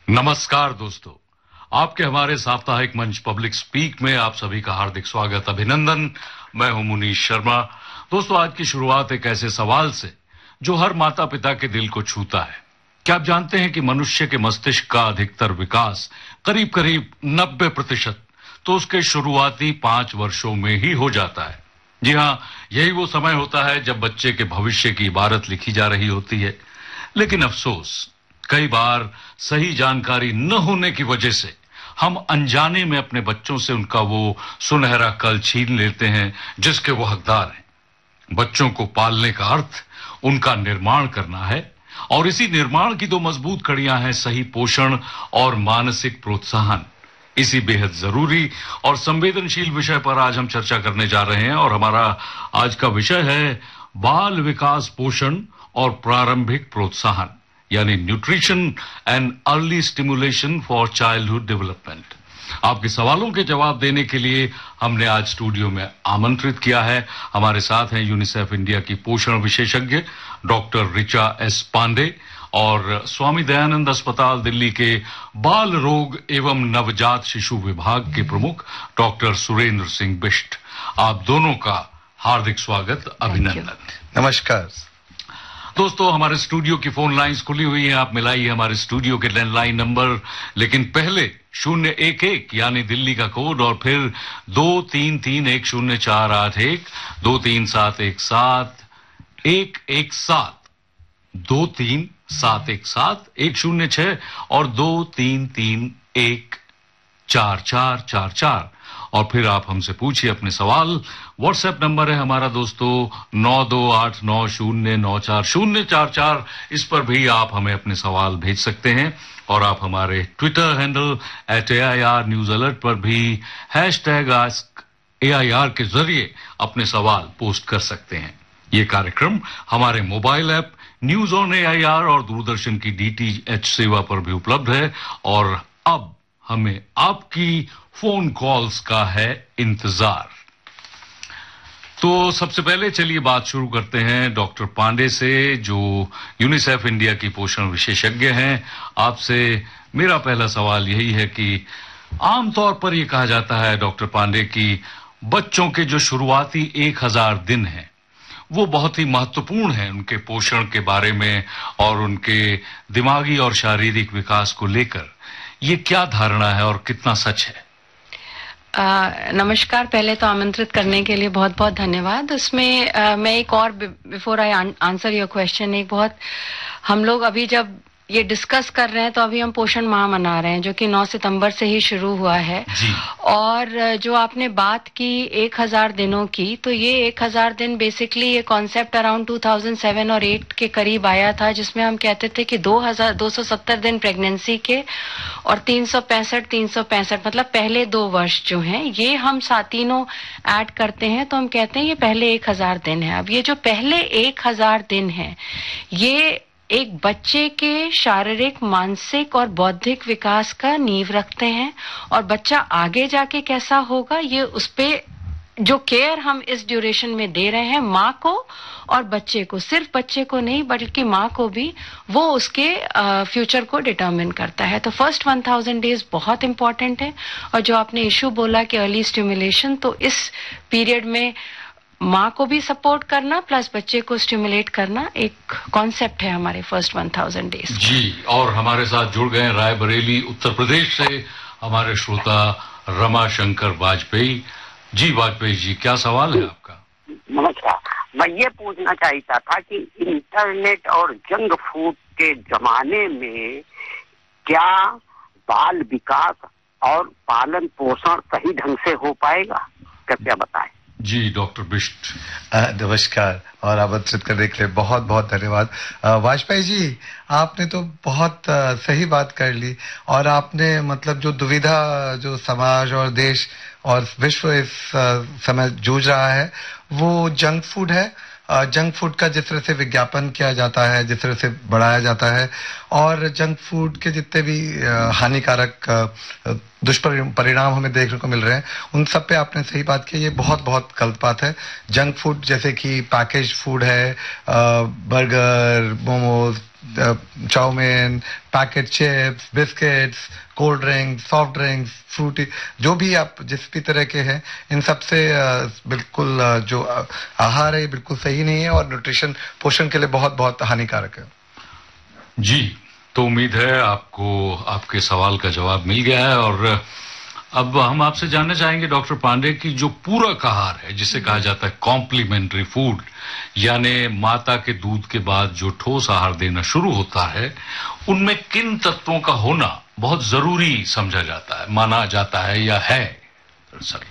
नमस्कार दोस्तों, आपके हमारे साप्ताहिक मंच पब्लिक स्पीक में आप सभी का हार्दिक स्वागत, अभिनंदन। मैं हूं मुनीश शर्मा। दोस्तों, आज की शुरुआत एक ऐसे सवाल से जो हर माता पिता के दिल को छूता है। क्या आप जानते हैं कि मनुष्य के मस्तिष्क का अधिकतर विकास करीब करीब 90% तो उसके शुरुआती 5 वर्षों में ही हो जाता है। जी हां, यही वो समय होता है जब बच्चे के भविष्य की इबारत लिखी जा रही होती है। लेकिन अफसोस, कई बार सही जानकारी न होने की वजह से हम अनजाने में अपने बच्चों से उनका वो सुनहरा कल छीन लेते हैं जिसके वो हकदार हैं। बच्चों को पालने का अर्थ उनका निर्माण करना है, और इसी निर्माण की 2 मजबूत कड़ियां हैं सही पोषण और मानसिक प्रोत्साहन। इसी बेहद जरूरी और संवेदनशील विषय पर आज हम चर्चा करने जा रहे हैं, और हमारा आज का विषय है बाल विकास पोषण और प्रारंभिक प्रोत्साहन, यानी nutrition and early stimulation for childhood development. आपके सवालों के जवाब देने के लिए हमने आज स्टूडियो में आमंत्रित किया है। हमारे साथ हैं यूनिसेफ इंडिया की पोषण विशेषज्ञ डॉक्टर ऋचा एस पांडे और स्वामी दयानंद अस्पताल दिल्ली के बाल रोग एवं नवजात शिशु विभाग के प्रमुख डॉक्टर सुरेंद्र सिंह बिष्ट। आप दोनों का हार्दिक स्वागत, अभिनंदन। नमस्कार दोस्तों, हमारे स्टूडियो की फोन लाइंस खुली हुई हैं। आप मिलाइए हमारे स्टूडियो के लैंडलाइन नंबर, लेकिन पहले 011 यानी दिल्ली का कोड, और फिर 23310481, 23717 117, 23717 106 और 23314444। और फिर आप हमसे पूछिए अपने सवाल। व्हाट्सएप नंबर है हमारा दोस्तों 9289094044। इस पर भी आप हमें अपने सवाल भेज सकते हैं, और आप हमारे Twitter handle @AIR news alert पर भी #AskAIR के जरिए अपने सवाल पोस्ट कर सकते हैं। ये कार्यक्रम हमारे mobile app news on AIR और दूरदर्शन की DTH सेवा पर भी उपलब्ध है। और अब हमें आपकी फोन कॉल्स का है इंतजार। तो सबसे पहले चलिए बात शुरू करते हैं डॉक्टर पांडे से, जो यूनिसेफ इंडिया की पोषण विशेषज्ञ हैं। आपसे मेरा पहला सवाल यही है कि आमतौर पर यह कहा जाता है डॉक्टर पांडे कि बच्चों के जो शुरुआती 1000 दिन हैं वो बहुत ही महत्वपूर्ण है उनके पोषण के बारे में और उनके दिमागी और शारीरिक विकास को लेकर। ये क्या धारणा है और कितना सच है? नमस्कार। पहले तो आमंत्रित करने के लिए बहुत बहुत धन्यवाद। उसमें मैं एक और, before I answer your question, एक बहुत, हम लोग अभी जब ये डिस्कस कर रहे हैं तो अभी हम पोषण माह मना रहे हैं, जो कि 9 सितंबर से ही शुरू हुआ है। और जो आपने बात की 1000 दिनों की, तो ये 1000 दिन बेसिकली ये कॉन्सेप्ट अराउंड 2007 और 8 के करीब आया था, जिसमें हम कहते थे कि 270 दिन प्रेगनेंसी के और 365 मतलब पहले 2 वर्ष जो हैं, ये हम तीनों ऐड करते हैं तो हम कहते हैं ये पहले 1000 दिन है। अब ये जो पहले 1000 दिन है, ये एक बच्चे के शारीरिक, मानसिक और बौद्धिक विकास का नींव रखते हैं। और बच्चा आगे जाके कैसा होगा, ये उस पे जो केयर हम इस ड्यूरेशन में दे रहे हैं माँ को और बच्चे को, सिर्फ बच्चे को नहीं बल्कि माँ को भी, वो उसके फ्यूचर को डिटरमिन करता है। तो फर्स्ट 1000 डेज बहुत इंपॉर्टेंट है। और जो आपने इशू बोला कि अर्ली स्टिमुलेशन, तो इस पीरियड में माँ को भी सपोर्ट करना प्लस बच्चे को स्टिमुलेट करना एक कॉन्सेप्ट है हमारे फर्स्ट 1000 डेज जी। और हमारे साथ जुड़ गए रायबरेली उत्तर प्रदेश से हमारे श्रोता रमाशंकर वाजपेयी जी। वाजपेयी जी, क्या सवाल है आपका? नमस्कार। मैं ये पूछना चाहता था कि इंटरनेट और जंक फूड के जमाने में क्या बाल विकास और पालन पोषण सही ढंग से हो पाएगा? कृपया बताएं। जी डॉक्टर बिष्ट। नमस्कार और आमंत्रित करने के लिए बहुत बहुत धन्यवाद। वाजपेयी जी, आपने तो बहुत सही बात कर ली, और आपने मतलब जो दुविधा जो समाज और देश और विश्व इस समय जूझ रहा है वो जंक फूड है। जंक फूड का जिस तरह से विज्ञापन किया जाता है, जिस तरह से बढ़ाया जाता है, और जंक फूड के जितने भी हानिकारक दुष्परिणाम हमें देखने को मिल रहे हैं, उन सब पे आपने सही बात की। ये बहुत बहुत गलत बात है। जंक फूड जैसे कि पैकेज फूड है, burger, momos, chowmein, packet chips, biscuits, cold drinks, soft drinks, Frooti, जो भी आप जिस भी तरह के हैं, इन सब से बिल्कुल जो आहार है बिल्कुल सही नहीं है और न्यूट्रिशन पोषण के लिए बहुत बहुत हानिकारक है। जी, तो उम्मीद है आपको आपके सवाल का जवाब मिल गया है। और अब हम आपसे जानना चाहेंगे डॉक्टर पांडे की जो पूरक आहार है, जिसे कहा जाता है कॉम्प्लीमेंट्री फूड, यानी माता के दूध के बाद जो ठोस आहार देना शुरू होता है, उनमें किन तत्वों का होना बहुत जरूरी समझा जाता है, माना जाता है या है? सर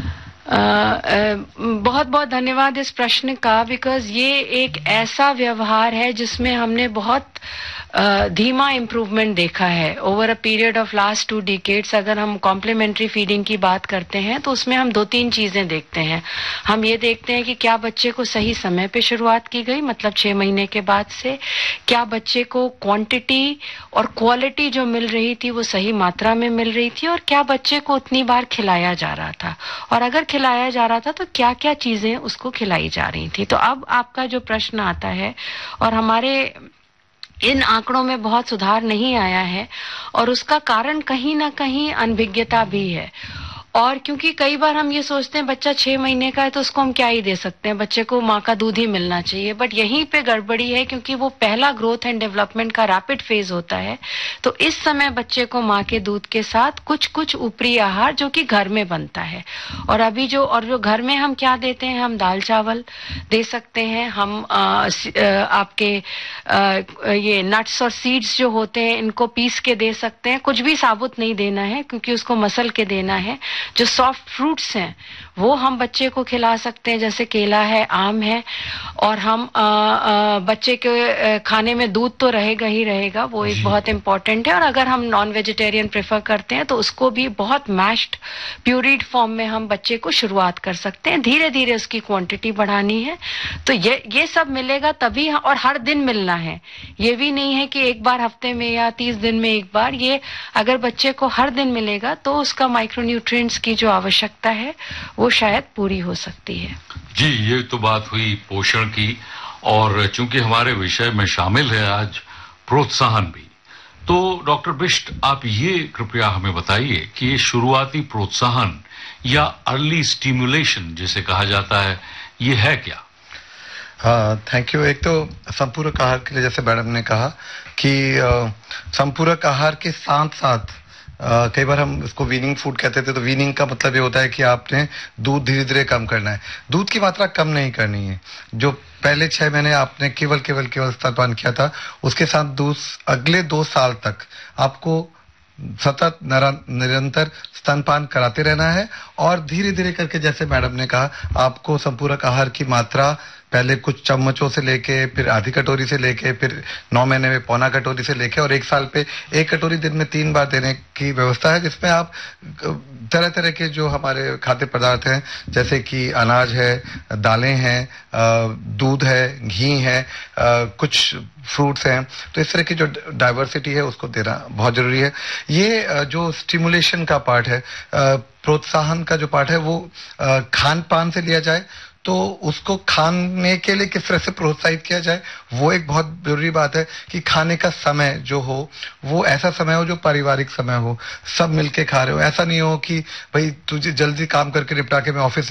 बहुत बहुत धन्यवाद इस प्रश्न का, बिकॉज ये एक ऐसा व्यवहार है जिसमें हमने बहुत धीमा इम्प्रूवमेंट देखा है over a period of last 2 decades. अगर हम कॉम्प्लीमेंट्री फीडिंग की बात करते हैं तो उसमें हम 2-3 चीजें देखते हैं। हम ये देखते हैं कि क्या बच्चे को सही समय पे शुरुआत की गई, मतलब 6 महीने के बाद से, क्या बच्चे को क्वांटिटी और क्वालिटी जो मिल रही थी वो सही मात्रा में मिल रही थी, और क्या बच्चे को उतनी बार खिलाया जा रहा था, और अगर खिलाया जा रहा था तो क्या क्या चीजें उसको खिलाई जा रही थी। तो अब आपका जो प्रश्न आता है, और हमारे इन आंकड़ों में बहुत सुधार नहीं आया है, और उसका कारण कहीं ना कहीं अनभिज्ञता भी है। और क्योंकि कई बार हम ये सोचते हैं बच्चा 6 महीने का है तो उसको हम क्या ही दे सकते हैं, बच्चे को माँ का दूध ही मिलना चाहिए, बट यहीं पे गड़बड़ी है, क्योंकि वो पहला ग्रोथ एंड डेवलपमेंट का रैपिड फेज होता है। तो इस समय बच्चे को माँ के दूध के साथ कुछ कुछ ऊपरी आहार जो कि घर में बनता है, और अभी जो घर में हम क्या देते हैं, हम दाल चावल दे सकते हैं, हम आपके ये नट्स और सीड्स जो होते हैं इनको पीस के दे सकते हैं, कुछ भी साबुत नहीं देना है क्योंकि उसको मसल के देना है। जो सॉफ्ट फ्रूट्स हैं वो हम बच्चे को खिला सकते हैं, जैसे केला है, आम है, और हम बच्चे के खाने में दूध तो रहेगा ही रहेगा, वो एक बहुत इंपॉर्टेंट है। और अगर हम नॉन वेजिटेरियन प्रेफर करते हैं तो उसको भी बहुत मैश्ड प्यूरीड फॉर्म में हम बच्चे को शुरुआत कर सकते हैं, धीरे धीरे उसकी क्वांटिटी बढ़ानी है। तो ये सब मिलेगा तभी, और हर दिन मिलना है, ये भी नहीं है कि एक बार हफ्ते में या 30 दिन में एक बार। ये अगर बच्चे को हर दिन मिलेगा तो उसका माइक्रोन्यूट्रिएंट्स की जो आवश्यकता है वो शायद पूरी हो सकती है। जी, ये तो बात हुई पोषण की, और चूंकि हमारे विषय में शामिल है आज प्रोत्साहन भी, तो डॉक्टर बिष्ट आप ये कृपया हमें बताइए कि ये शुरुआती प्रोत्साहन या अर्ली स्टिमुलेशन जिसे कहा जाता है, ये है क्या? हाँ, थैंक यू। एक तो संपूरक आहार के लिए जैसे मैडम ने कहा कि संपूरक आहार के साथ साथ कई बार हम इसको वीनिंग फूड कहते थे, तो वीनिंग का मतलब ये होता है कि आपने दूध धीरे धीरे कम करना है, दूध की मात्रा कम नहीं करनी है। जो पहले 6 महीने आपने केवल स्तनपान किया था, उसके साथ दूध अगले 2 साल तक आपको सतत निरंतर स्तनपान कराते रहना है, और धीरे धीरे करके जैसे मैडम ने कहा आपको संपूरक आहार की मात्रा पहले कुछ चम्मचों से लेके, फिर आधी कटोरी से लेके, फिर 9 महीने में पौना कटोरी से लेके, और 1 साल पे 1 कटोरी दिन में 3 बार देने की व्यवस्था है, जिसमें आप तरह तरह के जो हमारे खाद्य पदार्थ हैं, जैसे कि अनाज है, दालें हैं, दूध है, घी है, कुछ फ्रूट्स हैं, तो इस तरह की जो डाइवर्सिटी है उसको देना बहुत जरूरी है। ये जो स्टिमुलेशन का पार्ट है, प्रोत्साहन का जो पार्ट है, वो खान पान से लिया जाए, तो उसको खाने के लिए किस तरह से प्रोत्साहित किया जाए, वो एक बहुत जरूरी बात है कि खाने का समय जो हो वो ऐसा समय हो जो पारिवारिक समय हो, सब मिलके खा रहे हो, ऐसा नहीं हो कि भाई तुझे जल्दी काम करके निपटा के मैं ऑफिस